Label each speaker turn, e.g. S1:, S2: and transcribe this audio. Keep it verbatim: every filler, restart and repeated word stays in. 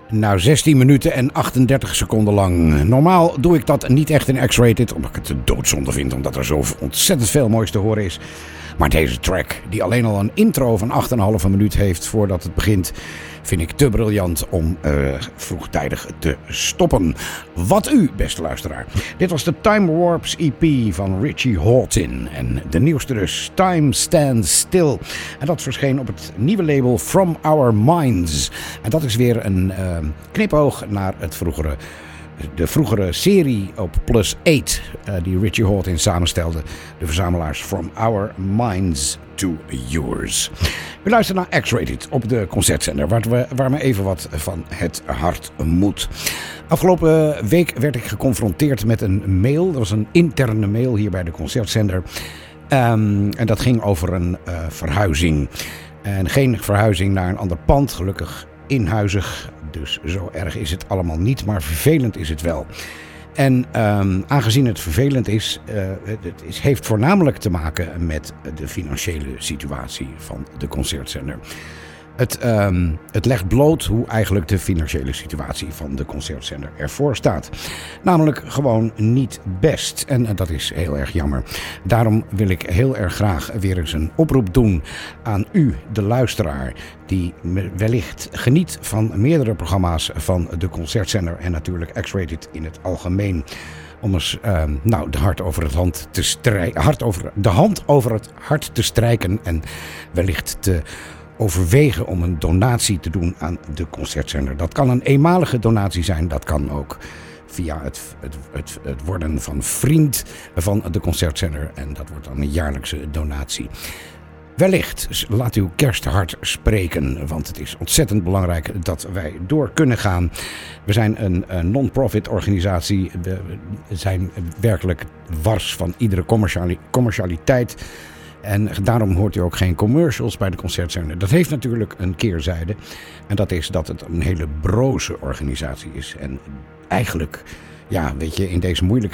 S1: Nou, zestien minuten en achtendertig seconden lang. Normaal doe ik dat niet echt in X-Rated, omdat ik het te doodzonde vind, omdat er zo ontzettend veel moois te horen is. Maar deze track, die alleen al een intro van acht komma vijf minuut heeft voordat het begint, vind ik te briljant om uh, vroegtijdig te stoppen. Wat u, beste luisteraar. Dit was de Time Warps E P van Richie Hawtin. En de nieuwste dus, Time Stands Still. En dat verscheen op het nieuwe label From Our Minds. En dat is weer een uh, knipoog naar het vroegere... De vroegere serie op Plus acht uh, die Richie Hawtin samenstelde. De verzamelaars From Our Minds to Yours. We luisteren naar X-Rated op de concertzender, waar, we, waar me even wat van het hart moet. Afgelopen week werd ik geconfronteerd met een mail. Dat was een interne mail hier bij de concertzender. Um, en dat ging over een uh, verhuizing. En geen verhuizing naar een ander pand, gelukkig inhuizig. Dus zo erg is het allemaal niet, maar vervelend is het wel. En um, aangezien het vervelend is, uh, het is, heeft voornamelijk te maken met de financiële situatie van de concertzender. Het, um, het legt bloot hoe eigenlijk de financiële situatie van de concertzender ervoor staat. Namelijk gewoon niet best. En uh, dat is heel erg jammer. Daarom wil ik heel erg graag weer eens een oproep doen aan u, de luisteraar, die wellicht geniet van meerdere programma's van de concertzender en natuurlijk X-Rated in het algemeen. Om eens uh, nou, de, hart over het hand te strij- hart over, de hand over het hart te strijken en wellicht te overwegen om een donatie te doen aan de concertzender. Dat kan een eenmalige donatie zijn, dat kan ook via het, het, het, het worden van vriend van de concertzender en dat wordt dan een jaarlijkse donatie. Wellicht laat uw kersthart spreken, want het is ontzettend belangrijk dat wij door kunnen gaan. We zijn een, een non-profit organisatie, we zijn werkelijk wars van iedere commerciali- commercialiteit. En daarom hoort u ook geen commercials bij de concertzender. Dat heeft natuurlijk een keerzijde. En dat is dat het een hele broze organisatie is. En eigenlijk, ja, weet je, in deze moeilijke